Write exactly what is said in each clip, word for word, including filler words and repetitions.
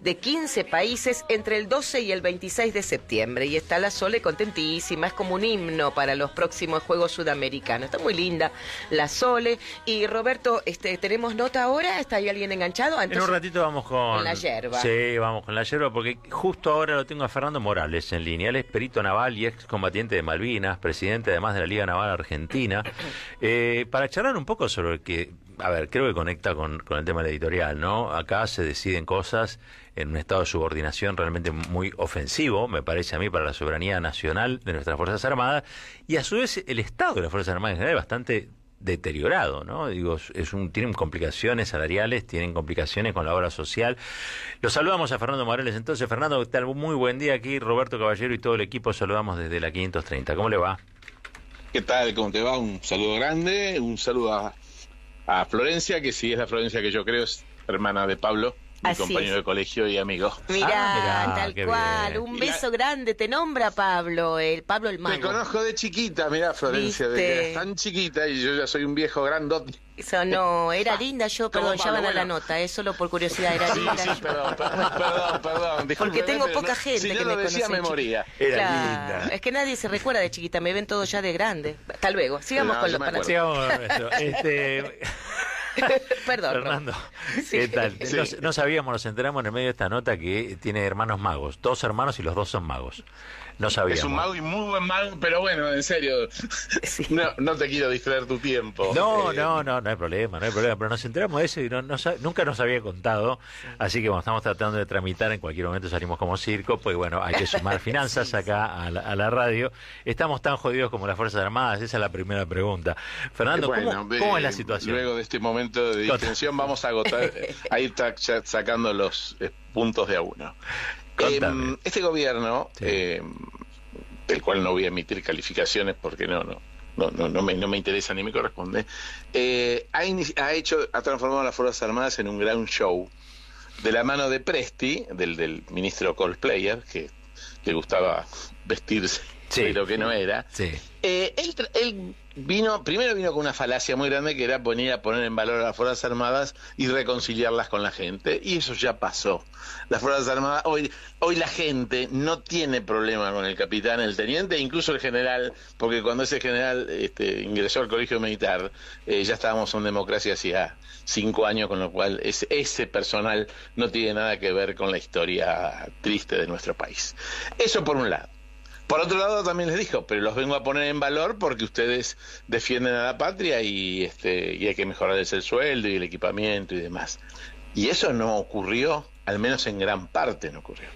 de quince países entre el doce y el veintiséis de septiembre. Y está la Sole contentísima, es como un himno para los próximos Juegos Sudamericanos. Está muy linda la Sole. Y Roberto, este, ¿tenemos nota ahora? ¿Está ahí alguien enganchado? Entonces, en un ratito vamos con... con la yerba. Sí, vamos con la yerba, porque justo ahora lo tengo a Fernando Morales en línea. Él es perito naval y excombatiente de Malvinas, presidente además de la Liga Naval Argentina, eh, para charlar un poco sobre el que, a ver, creo que conecta con, con el tema del editorial, ¿no? Acá se deciden cosas en un estado de subordinación realmente muy ofensivo, me parece a mí, para la soberanía nacional de nuestras Fuerzas Armadas, y a su vez el estado de las Fuerzas Armadas en general es bastante deteriorado, ¿no? Digo, es un, tienen complicaciones salariales, tienen complicaciones con la obra social. Los saludamos a Fernando Morales. Entonces, Fernando, ¿qué tal? Muy buen día aquí, Roberto Caballero y todo el equipo, saludamos desde la quinientos treinta. ¿Cómo le va? ¿Qué tal? ¿Cómo te va? Un saludo grande, un saludo a, a Florencia, que sí es la Florencia que yo creo, es hermana de Pablo, mi Así compañero es. de colegio y amigo. Mirá, Ah, mirá, tal qué cual, bien. un beso grande, te nombra Pablo, el Pablo el Me Mango. conozco de chiquita, mirá Florencia, de ¿Viste? que eres tan chiquita y yo ya soy un viejo grandote. Eso no, era linda yo, Como perdón, ya Pablo, van a la bueno. nota, es solo por curiosidad, era Sí, linda. sí, yo. perdón, perdón, perdón, perdón. Porque tengo pero poca no- gente si que no me lo decía conoce. me moría. Era Claro, linda. es que nadie se recuerda de chiquita, me ven todos ya de grande. Hasta luego, sigamos No, con yo los me para... acuerdo. Sigamos con esto. Este... Perdón, Fernando, Sí. ¿qué tal? Sí. No, no sabíamos, nos enteramos en el medio de esta nota que tiene hermanos magos, dos hermanos y los dos son magos. No sabíamos. Es un mago y muy buen mago, pero bueno, en serio, Sí. no, no te quiero distraer tu tiempo. No, Eh, no, no, no hay problema, no hay problema, pero nos enteramos de eso y no, no sa- nunca nos había contado, así que bueno, estamos tratando de tramitar, en cualquier momento salimos como circo, pues bueno, hay que sumar finanzas acá a la, a la radio. ¿Estamos tan jodidos como las Fuerzas Armadas? Esa es la primera pregunta. Fernando, Bueno, ¿cómo, eh, cómo es la situación? Luego de este momento de Contá. distensión vamos a agotar, eh, a ir ta- ya sacando los eh, puntos de a uno. Contame. Eh, este gobierno, Sí. eh, del cual no voy a emitir calificaciones porque no, no, no, no, no me, no me interesa ni me corresponde, eh, ha, inici- ha hecho, ha transformado a las Fuerzas Armadas en un gran show de la mano de Presti, del, del ministro cosplayer, que le gustaba vestirse Sí. de lo que no era. Sí. Eh, él, tra- él vino, primero vino con una falacia muy grande que era venir a poner en valor a las Fuerzas Armadas y reconciliarlas con la gente, y eso ya pasó. Las Fuerzas Armadas, hoy, hoy la gente no tiene problema con el capitán, el teniente, incluso el general, porque cuando ese general este, ingresó al colegio militar, eh, ya estábamos en democracia hacía cinco años, con lo cual ese, ese personal no tiene nada que ver con la historia triste de nuestro país. Eso por un lado. Por otro lado también les dijo, pero los vengo a poner en valor porque ustedes defienden a la patria y este y hay que mejorarles el sueldo y el equipamiento y demás. Y eso no ocurrió, al menos en gran parte no ocurrió.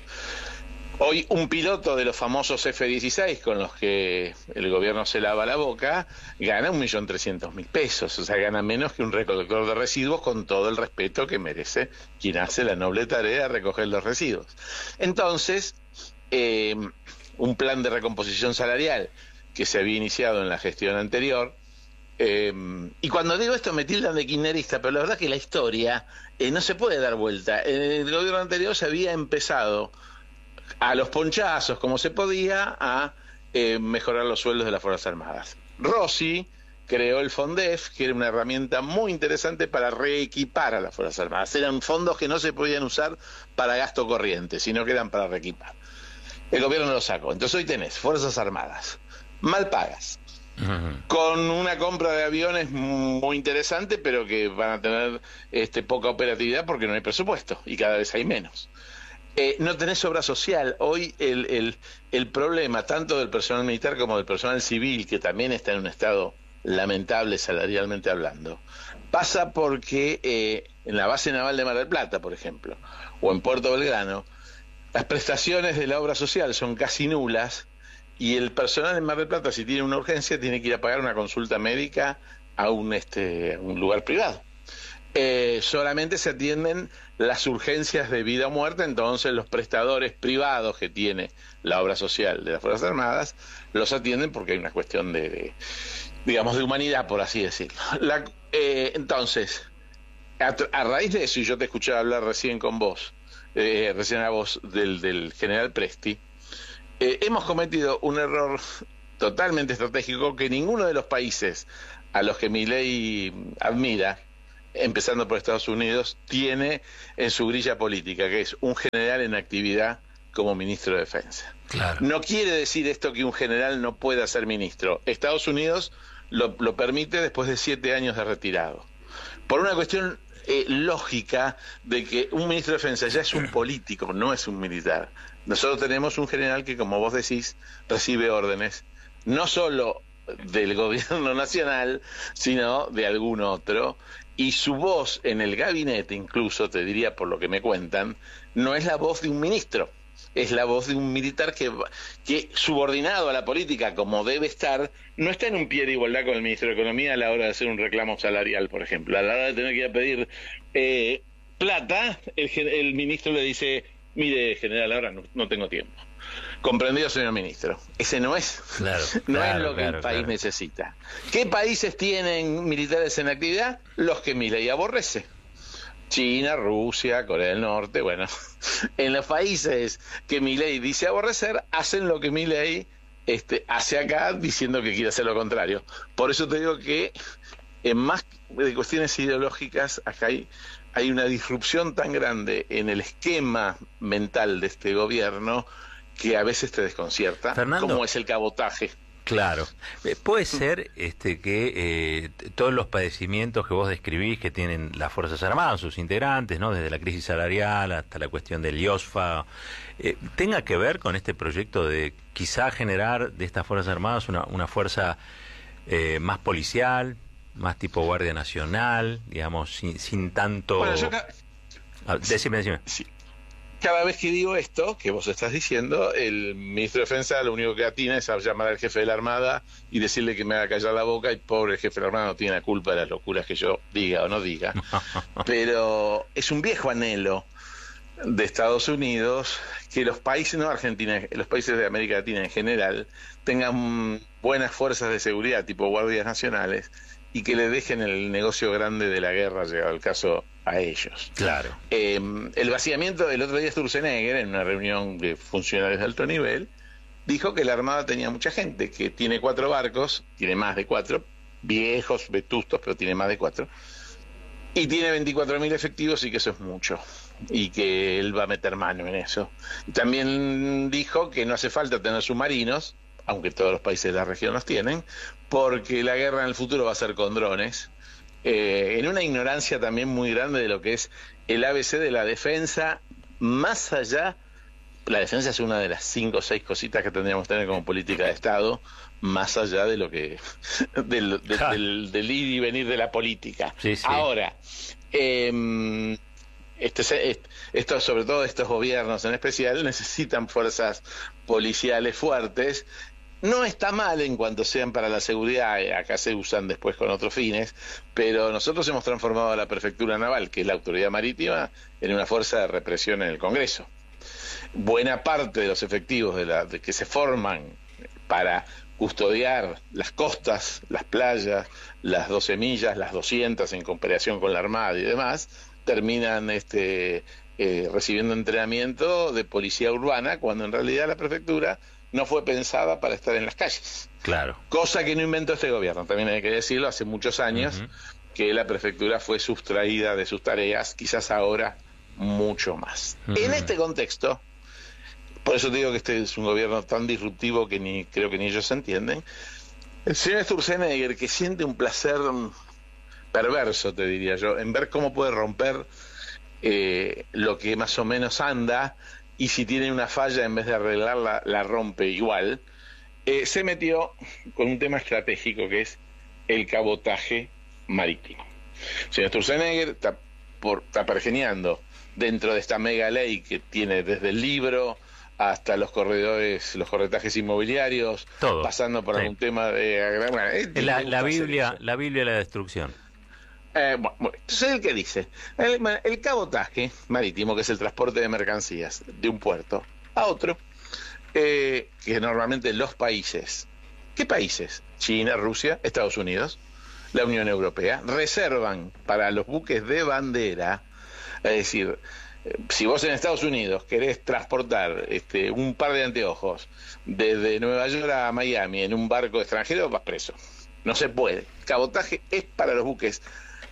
Hoy un piloto de los famosos F dieciséis con los que el gobierno se lava la boca gana un millón trescientos mil pesos, o sea, gana menos que un recolector de residuos, con todo el respeto que merece quien hace la noble tarea de recoger los residuos. Entonces, eh, un plan de recomposición salarial que se había iniciado en la gestión anterior, eh, y cuando digo esto me tildan de kirchnerista, pero la verdad que la historia eh, no se puede dar vuelta. En el gobierno anterior se había empezado a los ponchazos, como se podía, a eh, mejorar los sueldos de las Fuerzas Armadas. Rossi creó el FONDEF, que era una herramienta muy interesante para reequipar a las Fuerzas Armadas. Eran fondos que no se podían usar para gasto corriente, sino que eran para reequipar. El gobierno lo sacó. Entonces hoy tenés Fuerzas Armadas mal pagas, Ujú. con una compra de aviones muy interesante, pero que van a tener este, poca operatividad porque no hay presupuesto y cada vez hay menos. Eh, no tenés obra social. Hoy el, el, el problema tanto del personal militar como del personal civil, que también está en un estado lamentable salarialmente hablando, pasa porque eh, en la base naval de Mar del Plata, por ejemplo, o en Puerto Belgrano, las prestaciones de la obra social son casi nulas, y el personal en Mar del Plata, si tiene una urgencia, tiene que ir a pagar una consulta médica a un, este, a un lugar privado. Eh, solamente se atienden las urgencias de vida o muerte, entonces los prestadores privados que tiene la obra social de las Fuerzas Armadas los atienden porque hay una cuestión de, de digamos, de humanidad, por así decirlo. La, eh, entonces, a, a raíz de eso, y yo te escuchaba hablar recién con vos, eh, recién a vos del, del general Presti, eh, hemos cometido un error totalmente estratégico que ninguno de los países a los que Milei admira empezando por Estados Unidos, tiene en su grilla política, que es un general en actividad como ministro de Defensa. Claro. No quiere decir esto que un general no pueda ser ministro. Estados Unidos lo, lo permite después de siete años de retirado. Por una cuestión eh, lógica de que un ministro de Defensa ya es un político, no es un militar. Nosotros tenemos un general que, como vos decís, recibe órdenes, no solo del gobierno nacional, sino de algún otro, y su voz en el gabinete, incluso, te diría por lo que me cuentan, no es la voz de un ministro, es la voz de un militar que, que subordinado a la política, como debe estar, no está en un pie de igualdad con el ministro de Economía a la hora de hacer un reclamo salarial, por ejemplo. A la hora de tener que ir a pedir eh, plata, el, el ministro le dice, mire, general, ahora no, no tengo tiempo. Comprendido, señor ministro. Ese no es, claro, no claro, es lo que claro, el país claro. necesita. ¿Qué países tienen militares en actividad? Los que Milei aborrece. China, Rusia, Corea del Norte, bueno. En los países que Milei dice aborrecer, hacen lo que Milei este, hace acá, diciendo que quiere hacer lo contrario. Por eso te digo que en más de cuestiones ideológicas, acá hay, hay una disrupción tan grande en el esquema mental de este gobierno que a veces te desconcierta, Fernando, como es el cabotaje. Claro. Eh, Puede ser este que eh, todos los padecimientos que vos describís que tienen las Fuerzas Armadas, sus integrantes, ¿no? Desde la crisis salarial hasta la cuestión del I O S F A, eh, tenga que ver con este proyecto de quizá generar de estas Fuerzas Armadas una, una fuerza eh, más policial, más tipo Guardia Nacional, digamos, sin, sin tanto... Bueno, yo ca- Ah, decime, decime. Sí. Cada vez que digo esto, que vos estás diciendo, el ministro de Defensa lo único que atina es a llamar al jefe de la Armada y decirle que me haga callar la boca, y pobre jefe de la Armada no tiene la culpa de las locuras que yo diga o no diga. Pero es un viejo anhelo de Estados Unidos que los países, no Argentina, los países de América Latina en general, tengan buenas fuerzas de seguridad tipo guardias nacionales y que le dejen el negocio grande de la guerra, llegado el caso, a ellos. Claro. Eh, el vaciamiento, el otro día Sturzenegger, en una reunión de funcionarios de alto nivel, dijo que la Armada tenía mucha gente, que tiene cuatro barcos, tiene más de cuatro, viejos, vetustos, pero tiene más de cuatro, y tiene veinticuatro mil efectivos, y que eso es mucho, y que él va a meter mano en eso. También dijo que no hace falta tener submarinos, aunque todos los países de la región los tienen, porque la guerra en el futuro va a ser con drones, eh, en una ignorancia también muy grande de lo que es el A B C de la defensa, más allá, la defensa es una de las cinco o seis cositas que tendríamos que tener como política de Estado, más allá de lo que del, de, del, del ir y venir de la política. Sí, sí. Ahora, eh, este, esto, sobre todo estos gobiernos en especial, necesitan fuerzas policiales fuertes. No está mal en cuanto sean para la seguridad, acá se usan después con otros fines, pero nosotros hemos transformado a la Prefectura Naval, que es la autoridad marítima, en una fuerza de represión en el Congreso. Buena parte de los efectivos de la, de que se forman para custodiar las costas, las playas, las doce millas, las doscientas en comparación con la Armada y demás, terminan este, eh, recibiendo entrenamiento de policía urbana, cuando en realidad la Prefectura no fue pensada para estar en las calles. Claro. Cosa que no inventó este gobierno, también hay que decirlo, hace muchos años uh-huh. que la Prefectura fue sustraída de sus tareas, quizás ahora mucho más. Uh-huh. En este contexto, por eso te digo que este es un gobierno tan disruptivo que ni creo que ni ellos entienden, el señor Sturzenegger, que siente un placer perverso, te diría yo, en ver cómo puede romper eh, lo que más o menos anda, y si tiene una falla, en vez de arreglarla, la rompe igual, eh, se metió con un tema estratégico que es el cabotaje marítimo. El señor Sturzenegger está, por, está pergeñando dentro de esta mega ley que tiene desde el libro hasta los corredores, los corretajes inmobiliarios, todo, pasando por sí. algún tema de... Bueno, eh, la, la Biblia, la Biblia de la destrucción. Eh, bueno, entonces el que dice el, el cabotaje marítimo, que es el transporte de mercancías de un puerto a otro, eh, que normalmente los países, ¿qué países? China, Rusia, Estados Unidos, la Unión Europea, reservan para los buques de bandera, es decir, eh, si vos en Estados Unidos querés transportar este, un par de anteojos desde Nueva York a Miami en un barco extranjero, vas preso. No se puede. Cabotaje es para los buques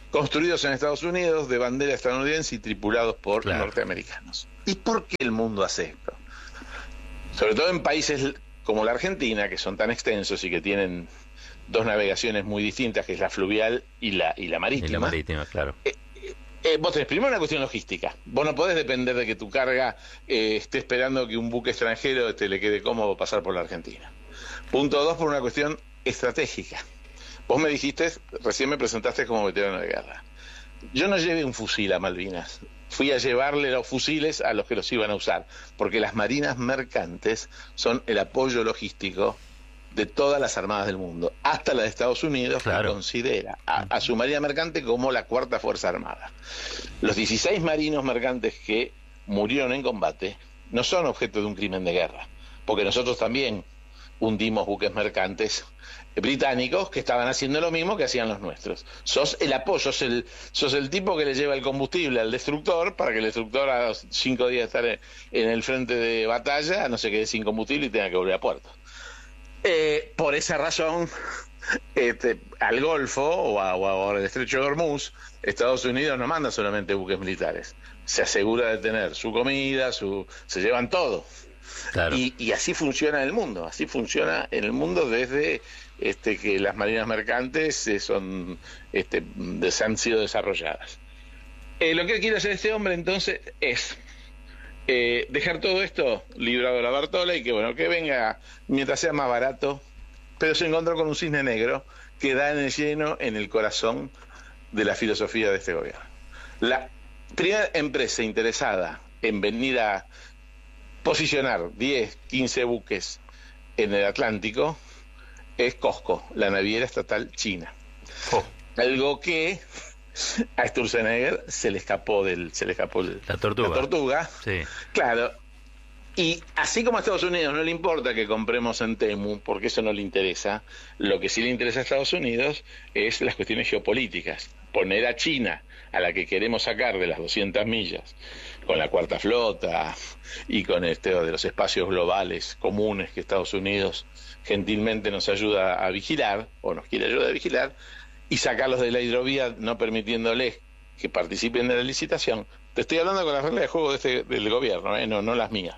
construidos en Estados Unidos, de bandera estadounidense y tripulados por Claro. norteamericanos. ¿Y por qué el mundo hace esto? Sobre todo en países como la Argentina, que son tan extensos y que tienen dos navegaciones muy distintas, que es la fluvial y la, y la marítima. Y la marítima, claro. Eh, eh, vos tenés primero una cuestión logística. Vos no podés depender de que tu carga eh, esté esperando que un buque extranjero te le quede cómodo pasar por la Argentina. Punto dos, por una cuestión estratégica. Vos me dijiste, recién me presentaste como veterano de guerra. Yo no llevé un fusil a Malvinas. Fui a llevarle los fusiles a los que los iban a usar, porque las marinas mercantes son el apoyo logístico de todas las armadas del mundo, hasta la de Estados Unidos, Claro. que considera a, a su marina mercante como la cuarta fuerza armada. Los dieciséis marinos mercantes que murieron en combate no son objeto de un crimen de guerra, porque nosotros también hundimos buques mercantes británicos que estaban haciendo lo mismo que hacían los nuestros. Sos el apoyo, sos el, sos el tipo que le lleva el combustible al destructor para que el destructor a los cinco días de estar en el frente de batalla no se quede sin combustible y tenga que volver a puerto. Eh, por esa razón, este, al Golfo o, a, o al Estrecho de Hormuz, Estados Unidos no manda solamente buques militares, se asegura de tener su comida, su, se llevan todo. Claro. Y, y así funciona el mundo, así funciona en el mundo desde este, que las marinas mercantes eh, son, este, de, se han sido desarrolladas. Eh, lo que quiere hacer este hombre entonces es eh, dejar todo esto librado a la Bartola y que bueno, que venga mientras sea más barato, pero se encontró con un cisne negro que da en el lleno en el corazón de la filosofía de este gobierno. La primera empresa interesada en venir a posicionar diez, quince buques en el Atlántico es COSCO, la naviera estatal china. Oh. Algo que a Sturzenegger se le escapó del, se le escapó el, La tortuga. la tortuga. Sí. Claro. Y así como a Estados Unidos no le importa que compremos en Temu, porque eso no le interesa, lo que sí le interesa a Estados Unidos es las cuestiones geopolíticas. Poner a China, a la que queremos sacar de las doscientas millas, con la cuarta flota y con este de los espacios globales comunes que Estados Unidos gentilmente nos ayuda a vigilar, o nos quiere ayudar a vigilar, y sacarlos de la hidrovía no permitiéndoles que participen de la licitación. Te estoy hablando con las reglas de juego de este, del gobierno, ¿eh? no, no las mías.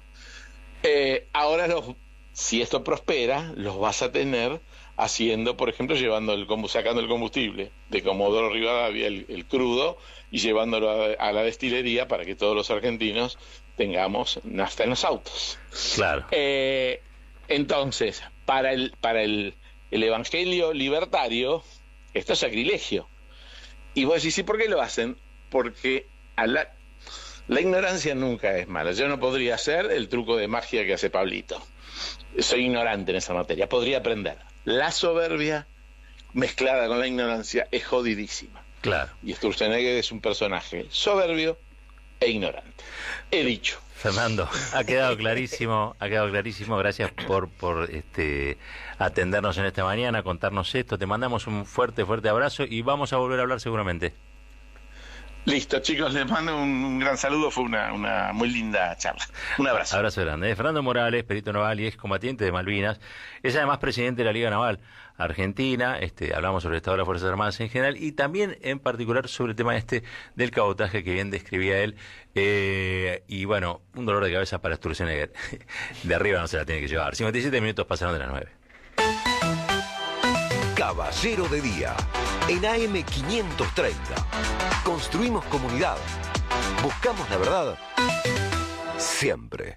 Eh, ahora, los, si esto prospera, los vas a tener haciendo, por ejemplo, llevando el sacando el combustible de Comodoro Rivadavia, el, el crudo, y llevándolo a, a la destilería para que todos los argentinos tengamos nafta en los autos. Claro. Eh, entonces, para el para el, el evangelio libertario, esto es sacrilegio. Y vos decís, ¿y por qué lo hacen? Porque a la, la ignorancia nunca es mala. Yo no podría hacer el truco de magia que hace Pablito. Soy ignorante en esa materia, podría aprender. La soberbia mezclada con la ignorancia es jodidísima. Claro. Y Sturzenegger es un personaje soberbio e ignorante. He dicho. Fernando, ha quedado clarísimo, ha quedado clarísimo. Gracias por por este atendernos en esta mañana, contarnos esto. Te mandamos un fuerte, fuerte abrazo y vamos a volver a hablar seguramente. Listo, chicos, les mando un, un gran saludo, fue una, una muy linda charla. Un abrazo. Abrazo grande. Fernando Morales, perito naval y excombatiente de Malvinas, es además presidente de la Liga Naval Argentina. Este, hablamos sobre el estado de las Fuerzas Armadas en general y también en particular sobre el tema este del cabotaje que bien describía él. Eh, y bueno, un dolor de cabeza para Sturzenegger. De arriba no se la tiene que llevar. cincuenta y siete minutos pasaron de las nueve. Caballero de Día, en A M quinientos treinta. Construimos comunidad. Buscamos la verdad siempre.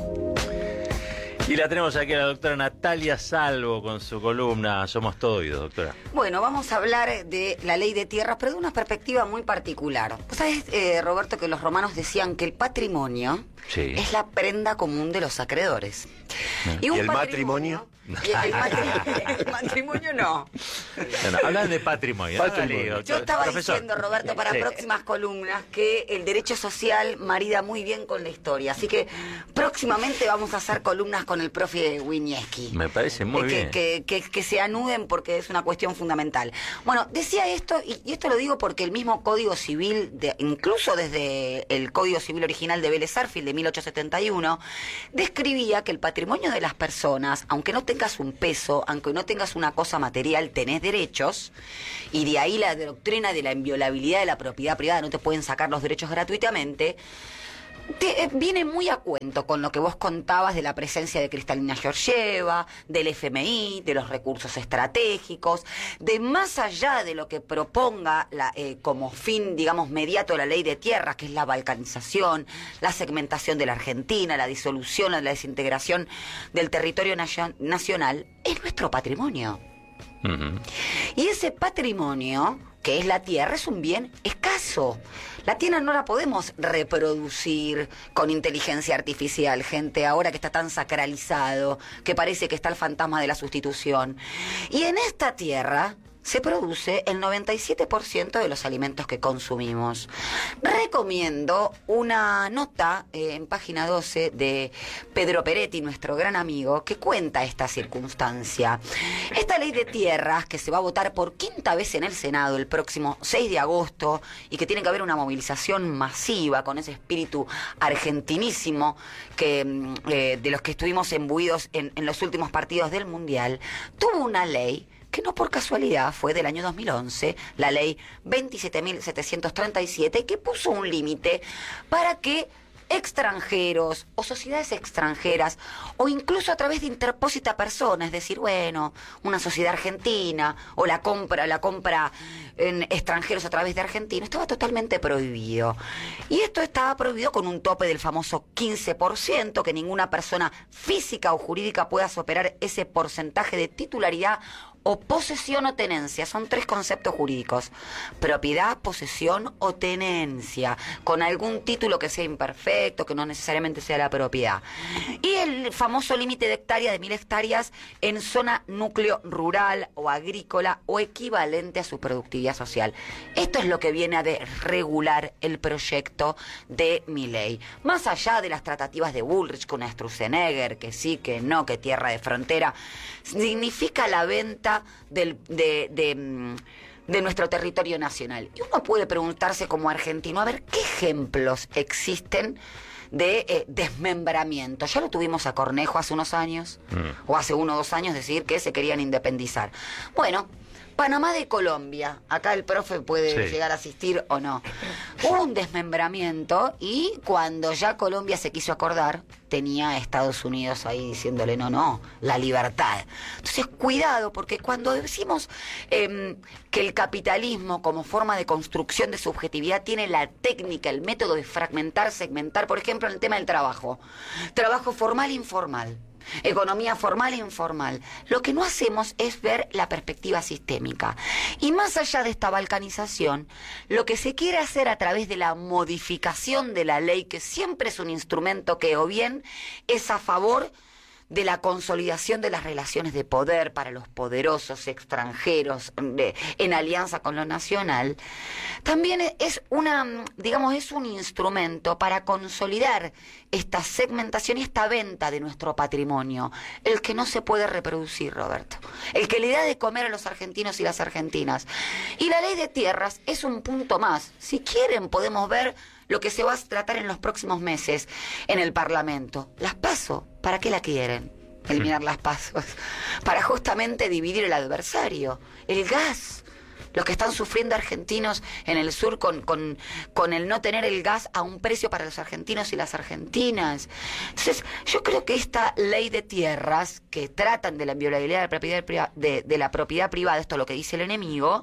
Y la tenemos aquí a la doctora Natalia Salvo con su columna Somos Todo Oídos, doctora. Bueno, vamos a hablar de la ley de tierras, pero de una perspectiva muy particular. ¿Vos sabés, eh, Roberto, que los romanos decían que el patrimonio Sí. es la prenda común de los acreedores? ¿Y el matrimonio? Y el, matri- el matrimonio no. No, no, hablan de patrimonio. Patrimonio. Hágale, doctor. Yo estaba Profesor. diciendo, Roberto, para Sí. próximas columnas, que el derecho social marida muy bien con la historia. Así que próximamente vamos a hacer columnas con el profe Winieski. Me parece muy que, bien. Que, que, que se anuden porque es una cuestión fundamental. Bueno, decía esto, y, y esto lo digo porque el mismo Código Civil, de, incluso desde el Código Civil original de Vélez Sarsfield de mil ochocientos setenta y uno, describía que el patrimonio de las personas, aunque no tenga tengas un peso, aunque no tengas una cosa material, tenés derechos, y de ahí la doctrina de la inviolabilidad de la propiedad privada, no te pueden sacar los derechos gratuitamente, te, eh, viene muy a cuento con lo que vos contabas de la presencia de Cristalina Georgieva, del F M I, de los recursos estratégicos, de más allá de lo que proponga la, eh, como fin, digamos, mediato la ley de tierras, que es la balcanización, la segmentación de la Argentina, la disolución, la desintegración del territorio nacion- nacional, es nuestro patrimonio. Uh-huh. Y ese patrimonio, que es la tierra, es un bien escaso. La tierra no la podemos reproducir con inteligencia artificial, gente, ahora que está tan sacralizado, que parece que está el fantasma de la sustitución. Y en esta tierra se produce el noventa y siete por ciento de los alimentos que consumimos. Recomiendo una nota eh, en página doce de Pedro Peretti, nuestro gran amigo, que cuenta esta circunstancia. Esta ley de tierras, que se va a votar por quinta vez en el Senado el próximo seis de agosto, y que tiene que haber una movilización masiva con ese espíritu argentinísimo que eh, de los que estuvimos imbuidos en, en los últimos partidos del Mundial, tuvo una ley que no por casualidad fue del año dos mil once, la ley veintisiete mil setecientos treinta y siete, que puso un límite para que extranjeros o sociedades extranjeras, o incluso a través de interpósita persona, es decir, bueno, una sociedad argentina o la compra, la compra en extranjeros a través de argentinos, estaba totalmente prohibido. Y esto estaba prohibido con un tope del famoso quince por ciento, que ninguna persona física o jurídica pueda superar ese porcentaje de titularidad o posesión o tenencia. Son tres conceptos jurídicos: propiedad, posesión o tenencia, con algún título que sea imperfecto, que no necesariamente sea la propiedad. Y el famoso límite de hectáreas, de mil hectáreas en zona núcleo rural o agrícola o equivalente a su productividad social. Esto es lo que viene a de regular el proyecto de mi ley. Más allá de las tratativas de Bullrich con Sturzenegger, que sí, que no, que tierra de frontera, significa la venta Del, de, de, de nuestro territorio nacional. Y uno puede preguntarse como argentino, a ver, ¿qué ejemplos existen de eh, desmembramiento? Ya lo tuvimos a Cornejo hace unos años, mm. o hace uno o dos años, decir que se querían independizar. Bueno, Panamá de Colombia, acá el profe puede sí. llegar a asistir o no. Hubo un desmembramiento, y cuando ya Colombia se quiso acordar, tenía a Estados Unidos ahí diciéndole no, no, la libertad. Entonces, cuidado, porque cuando decimos eh, que el capitalismo como forma de construcción de subjetividad tiene la técnica, el método de fragmentar, segmentar, por ejemplo, en el tema del trabajo. Trabajo formal e informal. Economía formal e informal. Lo que no hacemos es ver la perspectiva sistémica. Y más allá de esta balcanización, lo que se quiere hacer a través de la modificación de la ley, que siempre es un instrumento que o bien es a favor de la consolidación de las relaciones de poder para los poderosos extranjeros de, en alianza con lo nacional, también es una, digamos, es un instrumento para consolidar esta segmentación y esta venta de nuestro patrimonio, el que no se puede reproducir, Roberto, el que le da de comer a los argentinos y las argentinas. Y la ley de tierras es un punto más. Si quieren, podemos ver lo que se va a tratar en los próximos meses en el Parlamento. Las PASO, ¿para qué la quieren? Eliminar las PASO. Para justamente dividir el adversario. El gas. Los que están sufriendo argentinos en el sur con, con, con el no tener el gas a un precio para los argentinos y las argentinas. Entonces, yo creo que esta ley de tierras, que tratan de la inviolabilidad de la propiedad privada, de, de la propiedad privada, esto es lo que dice el enemigo,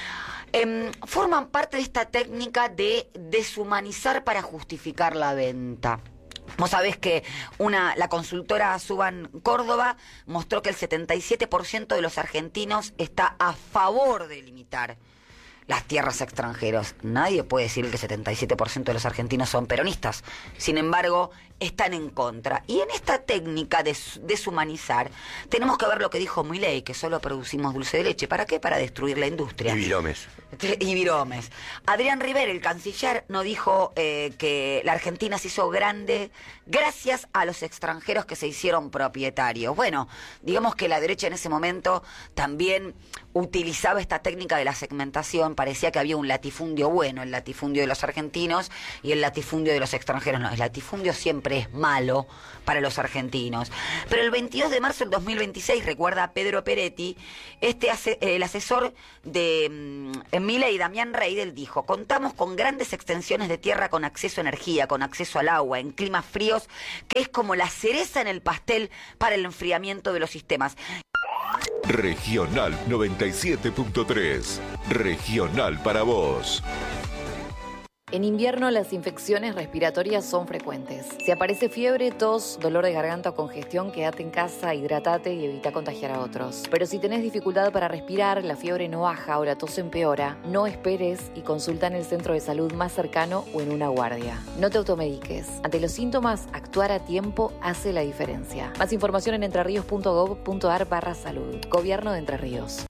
Eh, forman parte de esta técnica de deshumanizar para justificar la venta. Vos sabés que una, la consultora Suban Córdoba mostró que el setenta y siete por ciento de los argentinos está a favor de limitar las tierras extranjeras. Nadie puede decir que el setenta y siete por ciento de los argentinos son peronistas. Sin embargo, están en contra. Y en esta técnica de deshumanizar, tenemos que ver lo que dijo Milei, que solo producimos dulce de leche. ¿Para qué? Para destruir la industria. Y viromes. Y viromes. Adrián Rivera, el canciller, no dijo eh, que la Argentina se hizo grande gracias a los extranjeros que se hicieron propietarios. Bueno, digamos que la derecha en ese momento también utilizaba esta técnica de la segmentación. Parecía que había un latifundio bueno, el latifundio de los argentinos y el latifundio de los extranjeros. No, el latifundio siempre siempre es malo para los argentinos. Pero el veintidós de marzo del dos mil veintiséis, recuerda Pedro Peretti, este ase- el asesor de mm, Milei, Damián Reidel, dijo: contamos con grandes extensiones de tierra con acceso a energía, con acceso al agua, en climas fríos, que es como la cereza en el pastel para el enfriamiento de los sistemas. Regional noventa y siete punto tres. Regional para vos. En invierno las infecciones respiratorias son frecuentes. Si aparece fiebre, tos, dolor de garganta o congestión, quédate en casa, hidrátate y evita contagiar a otros. Pero si tenés dificultad para respirar, la fiebre no baja o la tos empeora, no esperes y consulta en el centro de salud más cercano o en una guardia. No te automediques. Ante los síntomas, actuar a tiempo hace la diferencia. Más información en entrerríos punto gob punto ar barra salud. Gobierno de Entre Ríos.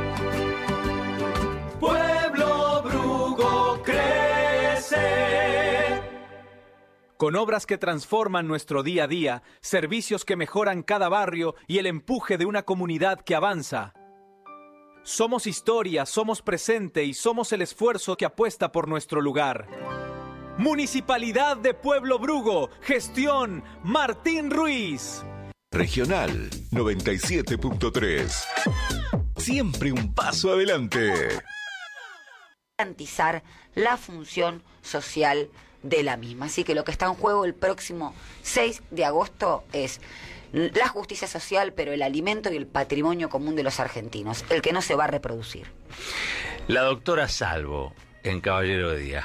Pueblo Brugo crece. Con obras que transforman nuestro día a día, servicios que mejoran cada barrio y el empuje de una comunidad que avanza. Somos historia, somos presente y somos el esfuerzo que apuesta por nuestro lugar. Municipalidad de Pueblo Brugo, gestión Martín Ruiz. Regional noventa y siete punto tres. Siempre un paso adelante. Garantizar la función social de la misma. Así que lo que está en juego el próximo seis de agosto es la justicia social, pero el alimento y el patrimonio común de los argentinos, el que no se va a reproducir. La doctora Salvo, en Caballero de Día.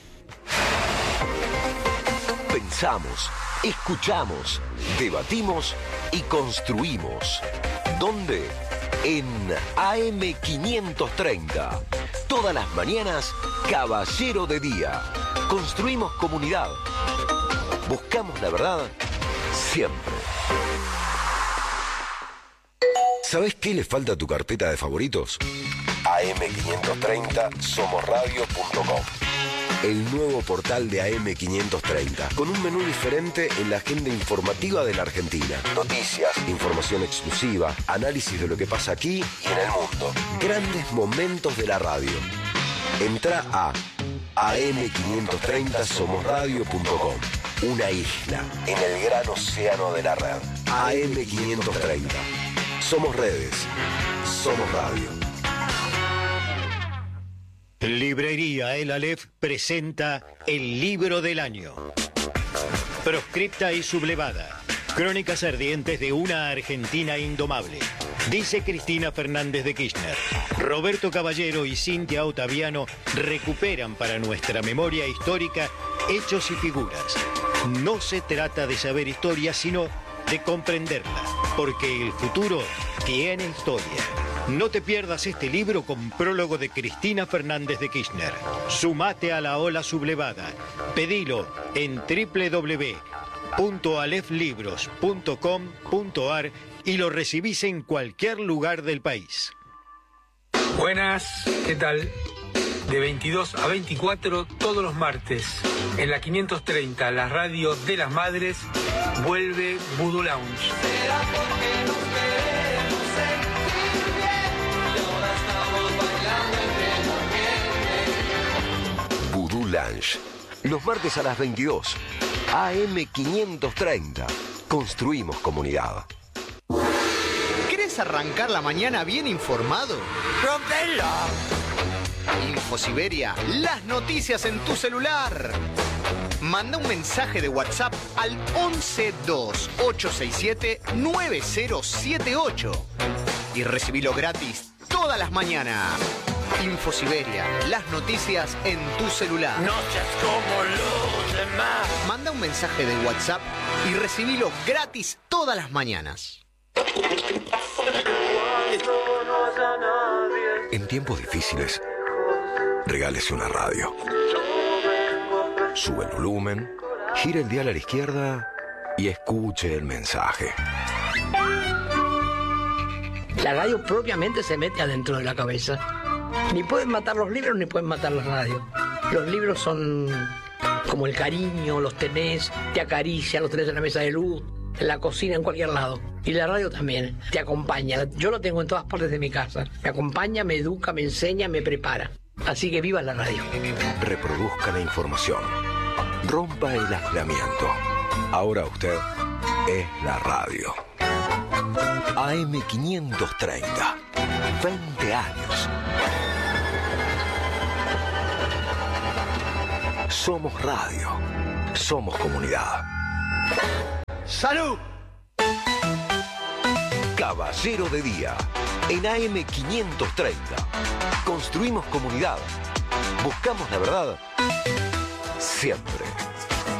Pensamos, escuchamos, debatimos y construimos. ¿Dónde? En A M quinientos treinta. Todas las mañanas, Caballero de Día. Construimos comunidad. Buscamos la verdad siempre. ¿Sabés qué le falta a tu carpeta de favoritos? A M quinientos treinta somos radio punto com. El nuevo portal de A M quinientos treinta, con un menú diferente en la agenda informativa de la Argentina. Noticias, información exclusiva, análisis de lo que pasa aquí y en el mundo. Grandes momentos de la radio. Entra a A M quinientos treinta somos radio punto com. Una isla en el gran océano de la red. A M quinientos treinta. Somos redes. Somos radio. Librería El Aleph presenta El Libro del Año. Proscripta y sublevada. Crónicas ardientes de una Argentina indomable. Dice Cristina Fernández de Kirchner. Roberto Caballero y Cintia Ottaviano recuperan para nuestra memoria histórica hechos y figuras. No se trata de saber historia, sino de comprenderla, porque el futuro tiene historia. No te pierdas este libro con prólogo de Cristina Fernández de Kirchner. Sumate a la ola sublevada. Pedilo en doble u doble u doble u punto alef libros punto com punto ar y lo recibís en cualquier lugar del país. Buenas, ¿qué tal? De veintidós a veinticuatro, todos los martes, en la quinientos treinta, la radio de las madres, vuelve Voodoo Lounge. Voodoo Lounge. Los martes a las veintidós. A M quinientos treinta. Construimos comunidad. ¿Querés arrancar la mañana bien informado? ¡Rompela! InfoSiberia, las noticias en tu celular. Manda un mensaje de WhatsApp al once dos ocho seis siete nueve cero siete ocho y recibilo gratis todas las mañanas. InfoSiberia, las noticias en tu celular. No seas como los demás. Manda un mensaje de WhatsApp y recibilo gratis todas las mañanas. En tiempos difíciles, regálese una radio. Sube el volumen, gira el dial a la izquierda y escuche el mensaje. La radio propiamente se mete adentro de la cabeza. Ni pueden matar los libros ni pueden matar la radio. Los libros son como el cariño, los tenés, te acarician, los tenés en la mesa de luz, en la cocina, en cualquier lado. Y la radio también, te acompaña. Yo lo tengo en todas partes de mi casa. Me acompaña, me educa, me enseña, me prepara. Así que viva la radio. Reproduzca la información. Rompa el aislamiento. Ahora usted es la radio. A M quinientos treinta. veinte años. Somos radio. Somos comunidad. ¡Salud! Caballero de Día. En A M quinientos treinta. Construimos comunidad. Buscamos la verdad. Siempre.